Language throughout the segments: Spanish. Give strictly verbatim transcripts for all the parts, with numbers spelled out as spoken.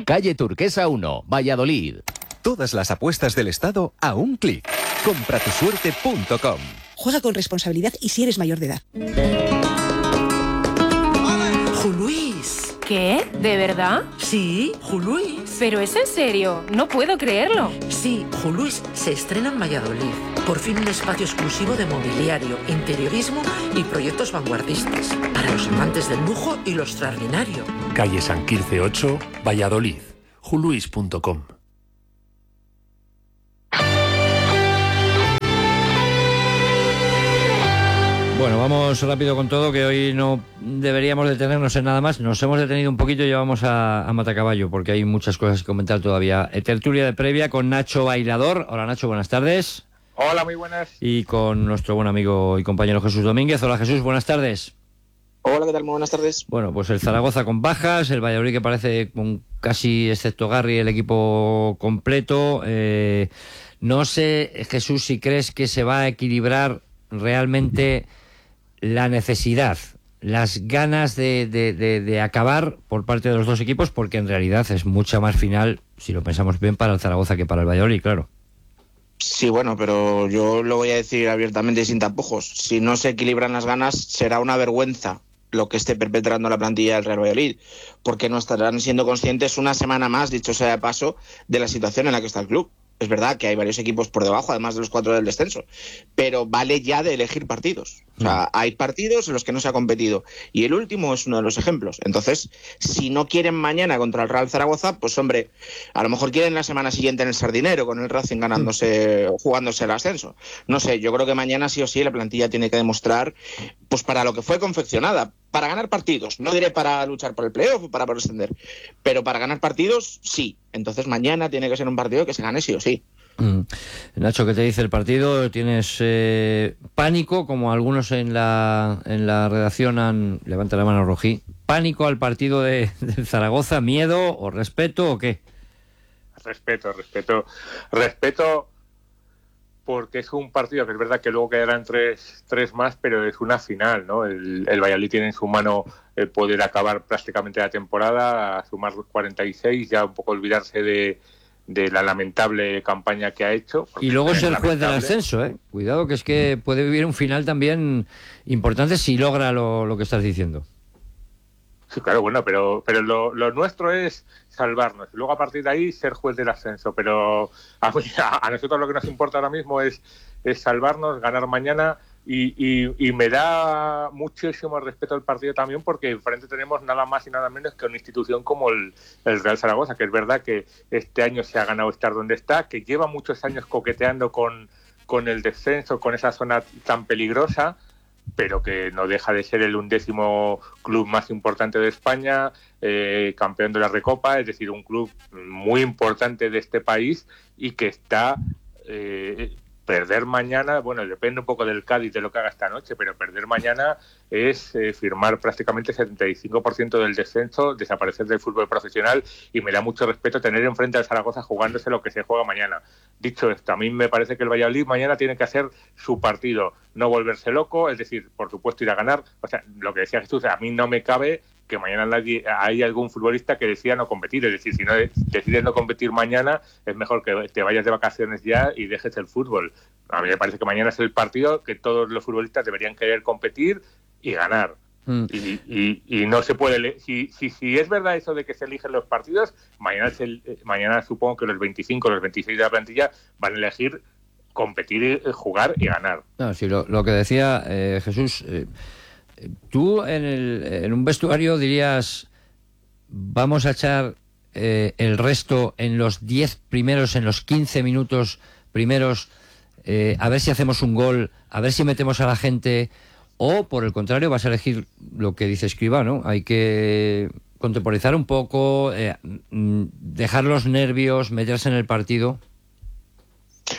Calle Turquesa uno, Valladolid. Todas las apuestas del Estado a un clic. compra tu suerte punto com. Juega con responsabilidad y si eres mayor de edad. ¡Juluís! ¿Qué? ¿De verdad? Sí, Juluís. ¿Pero es en serio? No puedo creerlo. Sí, Juluís se estrena en Valladolid. Por fin un espacio exclusivo de mobiliario, interiorismo y proyectos vanguardistas. Para los amantes del lujo y lo extraordinario. Calle San Quirce ocho, Valladolid. juluís punto com. Bueno, vamos rápido con todo, que hoy no deberíamos detenernos en nada más. Nos hemos detenido un poquito y ya vamos a, a Matacaballo, porque hay muchas cosas que comentar todavía. Eh, tertulia de previa con Nacho Bailador. Hola Nacho, buenas tardes. Hola, muy buenas. Y con nuestro buen amigo y compañero Jesús Domínguez. Hola Jesús, buenas tardes. Hola, ¿qué tal? Muy buenas tardes. Bueno, pues el Zaragoza con bajas, el Valladolid que parece con casi, excepto Garri, el equipo completo. Eh, no sé, Jesús, si crees que se va a equilibrar realmente la necesidad, las ganas de, de, de, de acabar por parte de los dos equipos, porque en realidad es mucha más final, si lo pensamos bien, para el Zaragoza que para el Valladolid, claro. Sí, bueno, pero yo lo voy a decir abiertamente y sin tapujos. Si no se equilibran las ganas, será una vergüenza lo que esté perpetrando la plantilla del Real Valladolid, porque no estarán siendo conscientes una semana más, dicho sea de paso, de la situación en la que está el club. Es verdad que hay varios equipos por debajo, además de los cuatro del descenso, pero vale ya de elegir partidos. O sea, hay partidos en los que no se ha competido y el último es uno de los ejemplos. Entonces, si no quieren mañana contra el Real Zaragoza, pues hombre, a lo mejor quieren la semana siguiente en el Sardinero con el Racing ganándose, jugándose el ascenso. No sé, yo creo que mañana sí o sí la plantilla tiene que demostrar, pues para lo que fue confeccionada, para ganar partidos. No diré para luchar por el playoff o para por ascender, pero para ganar partidos sí. Entonces mañana tiene que ser un partido que se gane sí o sí. Mm. Nacho, ¿qué te dice el partido? ¿Tienes eh, pánico, como algunos en la en la redacción han... Levanta la mano, Rojí. ¿Pánico al partido de, de Zaragoza? ¿Miedo o respeto o qué? Respeto, respeto. Respeto porque es un partido que es verdad que luego quedarán tres, tres más, pero es una final, ¿no? El, el Valladolid tiene en su mano el poder acabar prácticamente la temporada, a sumar cuarenta y seis, ya un poco olvidarse de, de la lamentable campaña que ha hecho. Y luego ser juez del lamentable. ascenso, ¿eh? Cuidado, que es que puede vivir un final también importante si logra lo, lo que estás diciendo. Sí, claro, bueno, pero pero lo, lo nuestro es salvarnos y luego a partir de ahí ser juez del ascenso, pero a, a nosotros lo que nos importa ahora mismo es, es salvarnos, ganar mañana y, y, y me da muchísimo respeto al partido también porque enfrente tenemos nada más y nada menos que una institución como el, el Real Zaragoza, que es verdad que este año se ha ganado estar donde está, que lleva muchos años coqueteando con, con el descenso, con esa zona tan peligrosa, pero que no deja de ser el undécimo club más importante de España, eh, campeón de la Recopa, es decir, un club muy importante de este país y que está... Eh, perder mañana, bueno, depende un poco del Cádiz, de lo que haga esta noche, pero perder mañana es eh, firmar prácticamente el setenta y cinco por ciento del descenso, desaparecer del fútbol profesional, y me da mucho respeto tener enfrente al Zaragoza jugándose lo que se juega mañana. Dicho esto, a mí me parece que el Valladolid mañana tiene que hacer su partido, no volverse loco, es decir, por supuesto ir a ganar. O sea, lo que decía Jesús, a mí no me cabe que mañana nadie, hay algún futbolista que decida no competir, es decir, si no decides no competir mañana, es mejor que te vayas de vacaciones ya y dejes el fútbol. A mí me parece que mañana es el partido que todos los futbolistas deberían querer competir y ganar. Mm. Y, y, y no se puede... Si, si, si es verdad eso de que se eligen los partidos, mañana, es el, mañana supongo que los veinticinco, los veintiséis de la plantilla van a elegir competir, jugar y ganar. No, sí, lo, lo que decía eh, Jesús... Eh... Tú en, el, en un vestuario dirías, vamos a echar eh, el resto en los diez primeros, en los quince minutos primeros, eh, a ver si hacemos un gol, a ver si metemos a la gente, o por el contrario vas a elegir lo que dice Escribá, ¿no? Hay que contemporizar un poco, eh, dejar los nervios, meterse en el partido.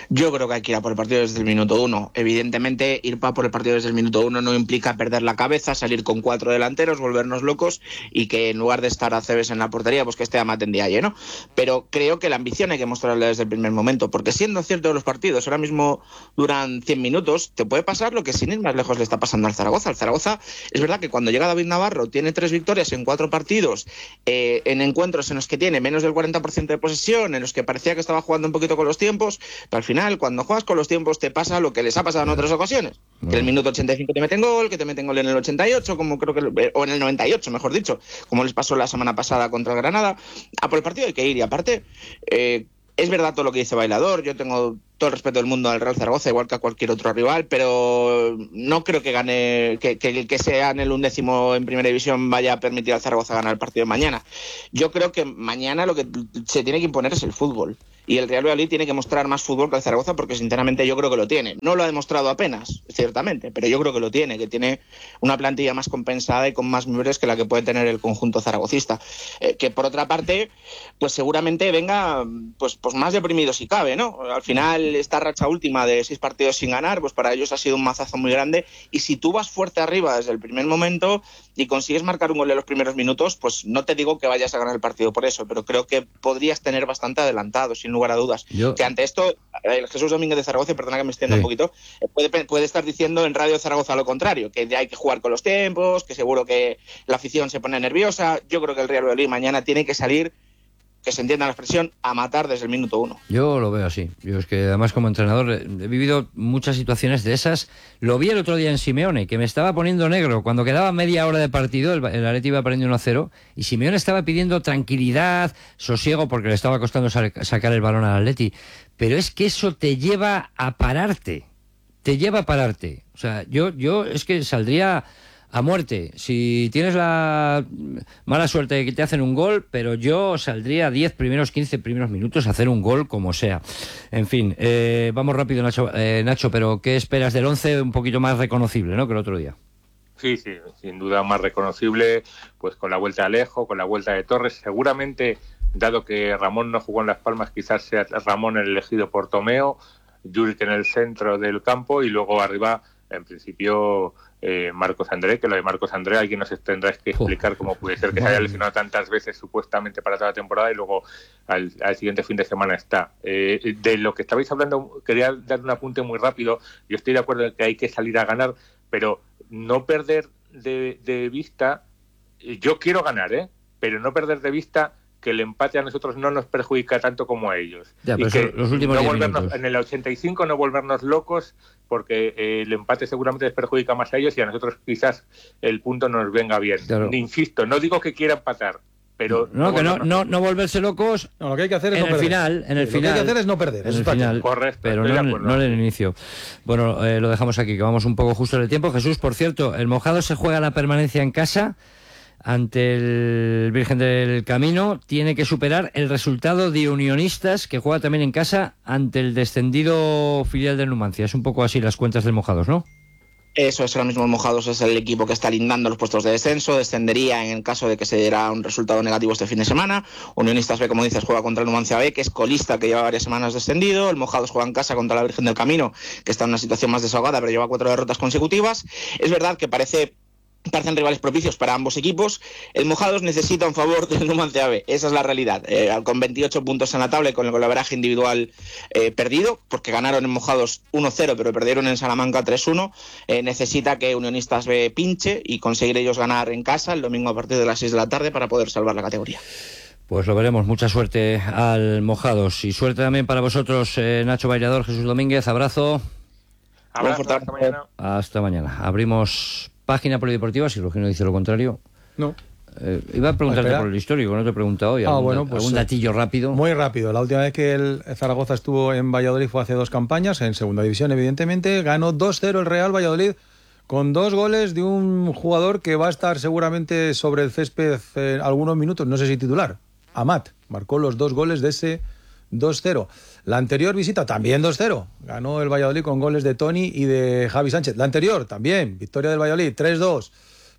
Yo creo que hay que ir a por el partido desde el minuto uno. Evidentemente, ir a por el partido desde el minuto uno no implica perder la cabeza, salir con cuatro delanteros, volvernos locos y que en lugar de estar Aceves en la portería, pues que esté Amat en Ndiaye, ¿no? Pero creo que la ambición hay que mostrarla desde el primer momento, porque siendo cierto de los partidos, ahora mismo duran cien minutos, te puede pasar lo que sin ir más lejos le está pasando al Zaragoza. Al Zaragoza es verdad que cuando llega David Navarro tiene tres victorias en cuatro partidos, eh, en encuentros en los que tiene menos del cuarenta por ciento de posesión, en los que parecía que estaba jugando un poquito con los tiempos, pero al final cuando juegas con los tiempos te pasa lo que les ha pasado en otras ocasiones, que en el minuto ochenta y cinco te meten gol, que te meten gol en el ochenta y ocho, como creo que, o en el noventa y ocho mejor dicho, como les pasó la semana pasada contra el Granada. A por el partido hay que ir, y aparte eh, es verdad todo lo que dice Bailador, yo tengo todo el respeto del mundo al Real Zaragoza, igual que a cualquier otro rival, pero no creo que gane, que, que, que sea en el undécimo en primera división vaya a permitir al Zaragoza ganar el partido de mañana. Yo creo que mañana lo que se tiene que imponer es el fútbol, y el Real Valladolid tiene que mostrar más fútbol que el Zaragoza, porque sinceramente yo creo que lo tiene. No lo ha demostrado apenas, ciertamente, pero yo creo que lo tiene, que tiene una plantilla más compensada y con más miembros que la que puede tener el conjunto zaragocista, eh, que por otra parte pues seguramente venga pues, pues más deprimido si cabe, ¿no? Al final esta racha última de seis partidos sin ganar, pues para ellos ha sido un mazazo muy grande, y si tú vas fuerte arriba desde el primer momento y consigues marcar un gol en los primeros minutos, pues no te digo que vayas a ganar el partido por eso, pero creo que podrías tener bastante adelantado, sin lugar a dudas. Yo... Que ante esto, el Jesús Domínguez de Zaragoza, perdona que me extienda sí. un poquito, puede, puede estar diciendo en Radio Zaragoza lo contrario, que hay que jugar con los tiempos, que seguro que la afición se pone nerviosa. Yo creo que el Real Valladolid mañana tiene que salir, que se entienda la expresión, a matar desde el minuto uno. Yo lo veo así. Yo es que además como entrenador he vivido muchas situaciones de esas. Lo vi el otro día en Simeone, que me estaba poniendo negro. Cuando quedaba media hora de partido, el, el Atleti iba perdiendo uno a cero, y Simeone estaba pidiendo tranquilidad, sosiego, porque le estaba costando sacar el balón al Atleti. Pero es que eso te lleva a pararte. Te lleva a pararte. O sea, yo, yo es que saldría a muerte. Si tienes la mala suerte de que te hacen un gol, pero yo saldría diez primeros, quince primeros minutos a hacer un gol como sea. En fin, eh, vamos rápido, Nacho, eh, Nacho, pero ¿qué esperas del once un poquito más reconocible, ¿no?, que el otro día? Sí, sí, sin duda más reconocible, pues con la vuelta de Alejo, con la vuelta de Torres. Seguramente, dado que Ramón no jugó en Las Palmas, quizás sea Ramón el elegido por Tomeo, Juric en el centro del campo, y luego arriba, en principio, eh, Marcos André, que lo de Marcos André alguien nos tendrá que explicar cómo puede ser que se haya lesionado tantas veces supuestamente para toda la temporada y luego al, al siguiente fin de semana está. Eh, de lo que estabais hablando, quería dar un apunte muy rápido. Yo estoy de acuerdo en que hay que salir a ganar, pero no perder de, de vista, yo quiero ganar, ¿eh? pero no perder de vista que el empate a nosotros no nos perjudica tanto como a ellos. Ya, y que los últimos no volvernos, en el ochenta y cinco no volvernos locos, porque eh, el empate seguramente les perjudica más a ellos y a nosotros quizás el punto nos venga bien. Claro. Insisto, no digo que quiera empatar, pero no, no que no, no, no volverse locos. No, lo que hay que hacer es en no el perder. final, en el lo final. Lo que hay que hacer es no perder. En el final, correcto, pero no, no en el inicio. Bueno, eh, lo dejamos aquí, que vamos un poco justo en el tiempo. Jesús, por cierto, el Mojado se juega la permanencia en casa ante el Virgen del Camino. Tiene que superar el resultado de Unionistas, que juega también en casa ante el descendido filial del Numancia. Es un poco así las cuentas del Mojados, ¿no? Eso es, ahora mismo el Mojados es el equipo que está lindando los puestos de descenso, descendería en el caso de que se diera un resultado negativo este fin de semana. Unionistas B, como dices, juega contra el Numancia B, que es colista, que lleva varias semanas descendido. El Mojados juega en casa contra la Virgen del Camino, que está en una situación más desahogada, pero lleva cuatro derrotas consecutivas. Es verdad que parece... parecen rivales propicios para ambos equipos. El Mojados necesita un favor del Numancia B, esa es la realidad. Eh, con veintiocho puntos en la tabla y con el golaveraje individual eh, perdido, porque ganaron en Mojados uno cero, pero perdieron en Salamanca tres uno, eh, necesita que Unionistas B pinche y conseguir ellos ganar en casa el domingo a partir de las seis de la tarde para poder salvar la categoría. Pues lo veremos. Mucha suerte al Mojados y suerte también para vosotros, eh, Nacho Bailador, Jesús Domínguez. Abrazo. Abrazo, hasta, hasta mañana. Hasta mañana. Abrimos página polideportiva, si Rugino dice lo contrario. No. Eh, iba a preguntarte Espera. por el histórico, no te he preguntado hoy. Ah, ¿Algún, bueno, pues, algún datillo rápido? Muy rápido. La última vez que el Zaragoza estuvo en Valladolid fue hace dos campañas, en segunda división, evidentemente. Ganó dos cero el Real Valladolid con dos goles de un jugador que va a estar seguramente sobre el césped en algunos minutos, no sé si titular. Amat marcó los dos goles de ese dos cero. La anterior visita también dos cero. Ganó el Valladolid con goles de Toni y de Javi Sánchez. La anterior también, victoria del Valladolid tres dos.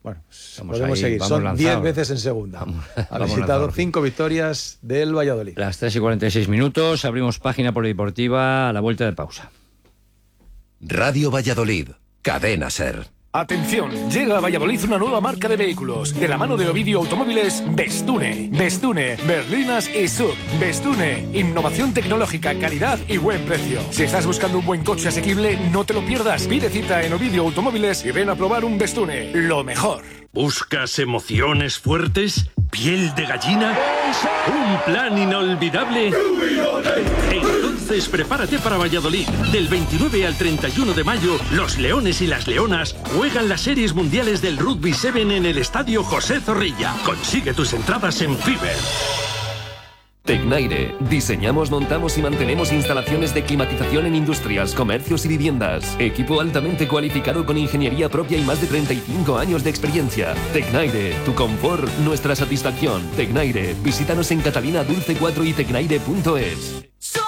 Bueno, Vamos podemos ahí, seguir. vamos Son lanzados. diez veces en segunda. Vamos- ha vamos visitado lanzados. cinco victorias del Valladolid. Las tres y cuarenta y seis minutos, abrimos página polideportiva a la vuelta de pausa. Radio Valladolid, Cadena SER. Atención, llega a Valladolid una nueva marca de vehículos. De la mano de Ovidio Automóviles, Bestune. Bestune, berlinas y sub. Bestune, innovación tecnológica, calidad y buen precio. Si estás buscando un buen coche asequible, no te lo pierdas. Pide cita en Ovidio Automóviles y ven a probar un Bestune. Lo mejor. ¿Buscas emociones fuertes? ¿Piel de gallina? ¿Un plan inolvidable? Entonces prepárate para Valladolid. Del veintinueve al treinta y uno de mayo, los Leones y las Leonas juegan las series mundiales del Rugby siete en el Estadio José Zorrilla. Consigue tus entradas en Fiber. Tecnaire. Diseñamos, montamos y mantenemos instalaciones de climatización en industrias, comercios y viviendas. Equipo altamente cualificado con ingeniería propia y más de treinta y cinco años de experiencia. Tecnaire. Tu confort, nuestra satisfacción. Tecnaire. Visítanos en Catalina Dulce cuatro y tecnaire punto es.